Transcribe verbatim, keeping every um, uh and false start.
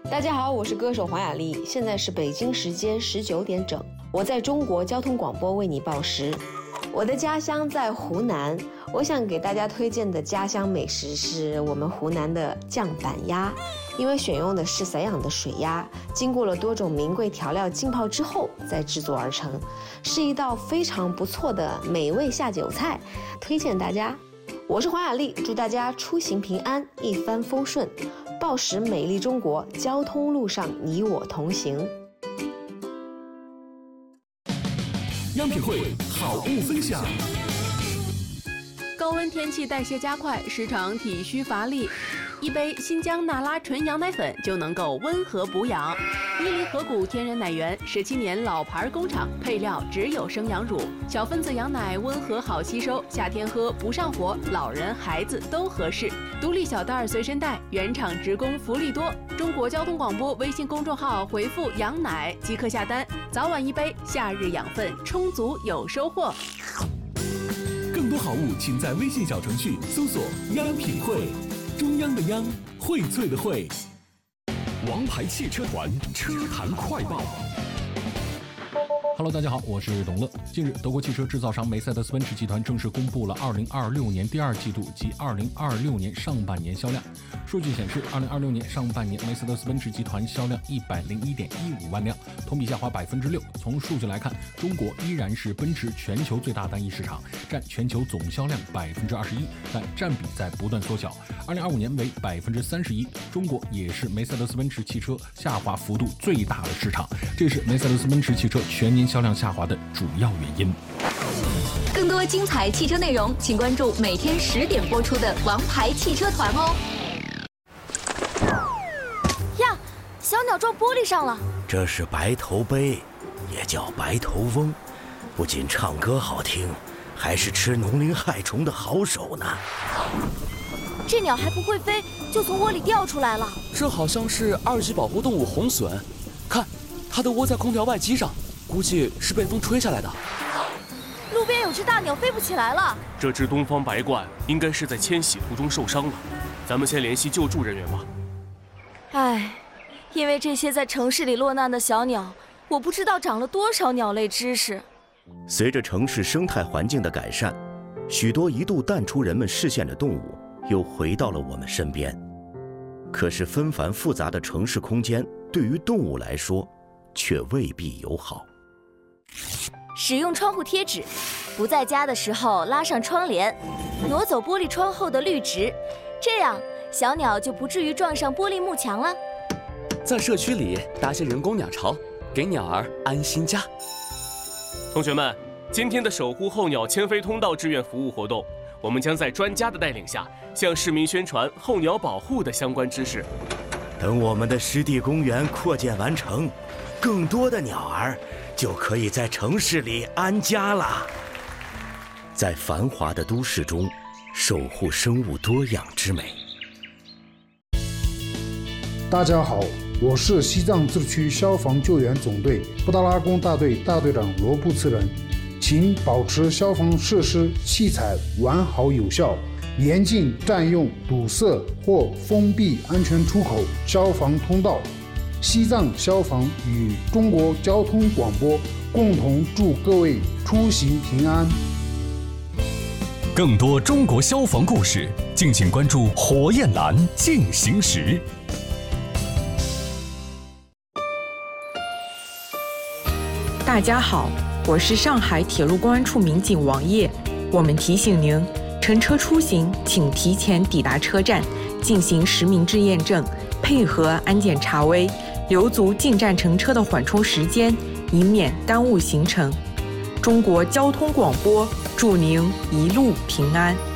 大家好，我是歌手黄雅莉，现在是北京时间十九点整，我在中国交通广播为你报时。我的家乡在湖南，我想给大家推荐的家乡美食是我们湖南的酱板鸭，因为选用的是散养的水鸭，经过了多种名贵调料浸泡之后再制作而成，是一道非常不错的美味下酒菜，推荐大家。我是黄雅莉，祝大家出行平安，一帆风顺，报时美丽中国，交通路上你我同行。 央品汇好物分享。 高温天气代谢加快，时常体虚乏力，一杯新疆那拉纯羊奶粉就能够温和补养。伊犁河谷天然奶源，十七年老牌工厂，配料只有生羊乳，小分子羊奶温和好吸收，夏天喝不上火，老人孩子都合适。独立小袋随身带，原厂直供福利多。中国交通广播微信公众号回复羊奶即可下单，早晚一杯，夏日养分充足有收获。 更多好物请在微信小程序搜索央品汇，中央的央，荟萃的荟。王牌汽车团车坛快报。 Hello， 大家好，我是董乐。近日，德国汽车制造商梅赛德斯奔驰集团正式公布了二零二六年第二季度及二零二六年上半年销量。数据显示，二零二六年上半年梅赛德斯奔驰集团销量一百零一点一五万辆，同比下滑百分之六。从数据来看，中国依然是奔驰全球最大单一市场，占全球总销量百分之二十一，但占比在不断缩小。二零二五年为百分之三十一，中国也是梅赛德斯奔驰汽车下滑幅度最大的市场，这是梅赛德斯奔驰汽车全年销量下滑的主要原因。 更多精彩汽车内容，请关注每天十点播出的《王牌汽车团》哦。 呀，小鸟撞玻璃上了。 这是白头鹎，也叫白头翁，不仅唱歌好听，还是吃农林害虫的好手呢。 这鸟还不会飞，就从窝里掉出来了。 这好像是二级保护动物红隼，看，它的窝在空调外机上。估计是被风吹下来的。 路边有只大鸟飞不起来了。 这只东方白鹳应该是在迁徙途中受伤了，咱们先联系救助人员吧。 唉，因为这些在城市里落难的小鸟，我不知道长了多少鸟类知识。 随着城市生态环境的改善，许多一度淡出人们视线的动物又回到了我们身边。可是纷繁复杂的城市空间对于动物来说却未必友好。 使用窗户贴纸，不在家的时候拉上窗帘，挪走玻璃窗后的绿植，这样小鸟就不至于撞上玻璃幕墙了。 在社区里搭些人工鸟巢，给鸟儿安心家。 同学们，今天的守护候鸟迁飞通道志愿服务活动，我们将在专家的带领下，向市民宣传候鸟保护的相关知识。 等我们的湿地公园扩建完成，更多的鸟儿就可以在城市里安家了。在繁华的都市中，守护生物多样之美。 大家好，我是西藏自治区消防救援总队布达拉宫大队大队长罗布次仁，请保持消防设施器材完好有效，严禁占用、堵塞或封闭安全出口、消防通道。西藏消防与中国交通广播共同祝各位出行平安。 更多中国消防故事，敬请关注火焰蓝进行时。 大家好，我是上海铁路公安处民警王烨。我们提醒您，乘车出行请提前抵达车站，进行实名制验证，配合安检查微，留足进站乘车的缓冲时间，以免耽误行程。中国交通广播祝您一路平安。